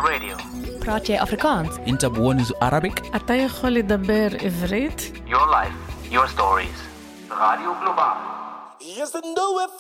Radio. praat jy Afrikaans? انت بونز Arabic. אתה יכול לדבר עברית? Your life, your stories. Radio Global. Yes, I know if